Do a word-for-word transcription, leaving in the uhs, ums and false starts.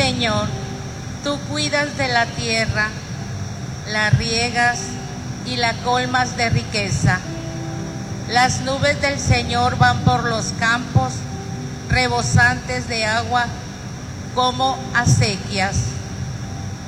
Señor, tú cuidas de la tierra, la riegas y la colmas de riqueza. Las nubes del Señor van por los campos, rebosantes de agua como acequias.